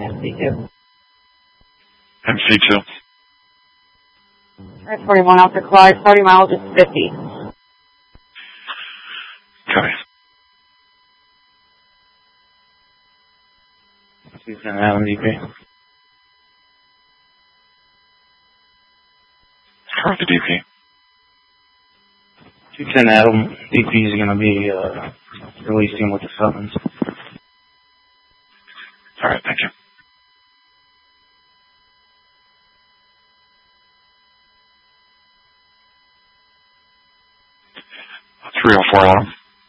MC2. MC2. Alright, 41 after Clyde, 40 miles is 50. Okay. 210 Adam, DP. Correct the DP. 210 Adam, DP is going to be releasing with the summons. Alright, thank you. That's 304 Adam.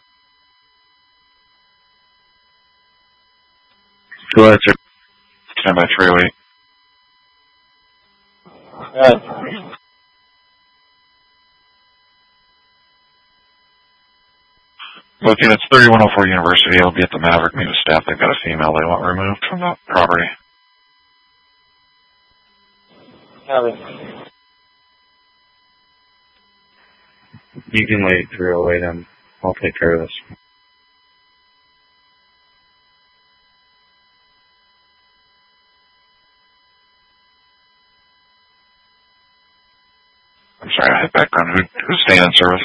Go ahead, sir. Stand by 308. Good. Looking, it's 3104 University. I'll be at the Maverick meet with staff. They've got a female they want removed from the property. Copy. You can wait 308 and I'll take care of this. I'm sorry, I had background. Who's staying in service?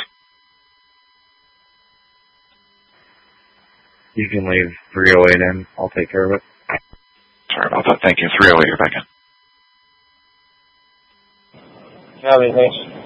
You can leave 308 in. I'll take care of it. Sorry about that. Thank you. 308, you're back in. Copy, thanks.